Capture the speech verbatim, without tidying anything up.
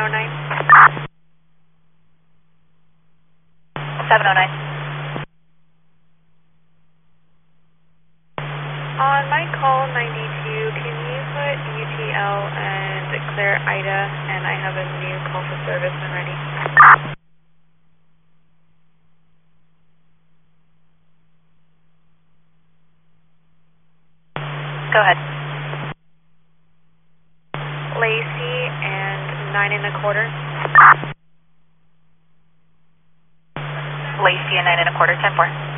oh nine. seven oh nine. On my call ninety-two, can you put U T L and declare Ida, and I have a new call for service when ready. Go ahead. Lacey and nine and a quarter. Lacey and nine and a quarter, ten four.